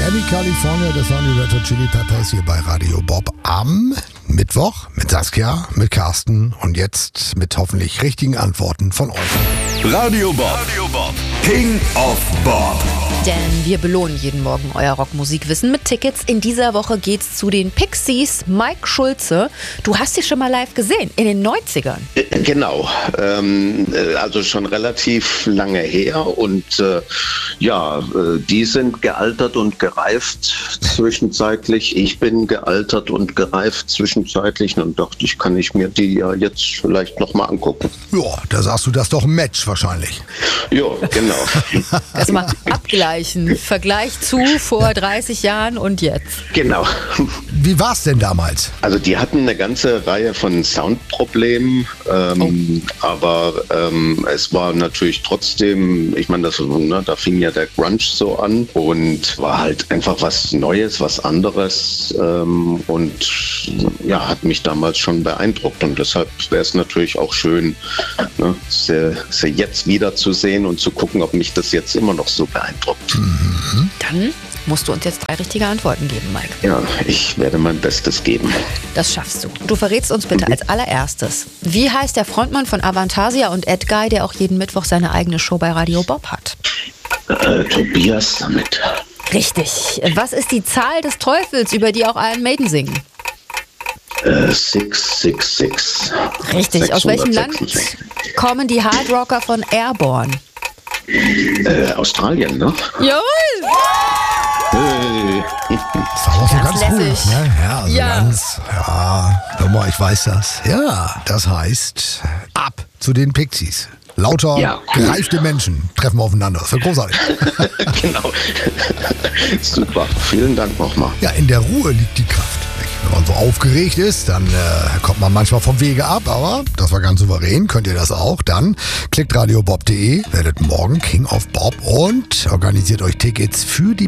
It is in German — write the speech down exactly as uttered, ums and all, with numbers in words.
Any California, das waren die Red Hot Chili Peppers hier bei Radio Bob am Mittwoch mit Saskia, mit Carsten und jetzt mit hoffentlich richtigen Antworten von euch. Radio Bob, Radio Bob. King of Bob. Denn wir belohnen jeden Morgen euer Rockmusikwissen mit Tickets. In dieser Woche geht's zu den Pixies. Mike Schulze, du hast sie schon mal live gesehen, in den neunzigern. Genau, ähm, also schon relativ lange her und äh, ja, äh, die sind gealtert und gereift zwischenzeitlich. Ich bin gealtert und gereift zwischenzeitlich und dachte ich, kann ich mir die ja jetzt vielleicht nochmal angucken. Ja, da sagst du, das ist doch ein Match wahrscheinlich. Ja, genau. Also mal abgleichen, Vergleich zu vor dreißig Jahren und jetzt. Genau. Wie war es denn damals? Also die hatten eine ganze Reihe von Soundproblemen, ähm, oh. aber ähm, es war natürlich trotzdem, ich meine, das, ne, da fing ja der Grunge so an und war halt einfach was Neues, was anderes ähm, und ja, hat mich damals schon beeindruckt und deshalb wäre es natürlich auch schön, ne, sie, sie jetzt wieder zu sehen und zu gucken, ob mich das jetzt immer noch so beeindruckt. Mhm. Dann musst du uns jetzt drei richtige Antworten geben, Mike. Ja, ich werde mein Bestes geben. Das schaffst du. Du verrätst uns bitte als allererstes, wie heißt der Frontmann von Avantasia und Ed Guy, der auch jeden Mittwoch seine eigene Show bei Radio Bob hat? Äh, Tobias Sammet. Richtig. Was ist die Zahl des Teufels, über die auch Iron Maiden singen? Äh, sechs sechs sechs. Richtig. Aus welchem Land kommen die Hardrocker von Airborne? Äh, Australien, ne? Jawohl! Hey. Das war auch so Ganz ganz, lässig. gut. Ne? Ja, also Ja. ganz, ja, nochmal, ich weiß das. Ja, das heißt, ab zu den Pixies. Lauter, Ja, cool. gereifte Menschen treffen aufeinander. Das wird großartig. Genau. Super. Vielen Dank nochmal. Ja, in der Ruhe liegt die Kraft. Nicht? Wenn man so aufgeregt ist, dann äh, kommt man manchmal vom Wege ab, aber das war ganz souverän. Könnt ihr das auch? Dann klickt radiobob punkt de, werdet morgen King of Bob und organisiert euch Tickets für die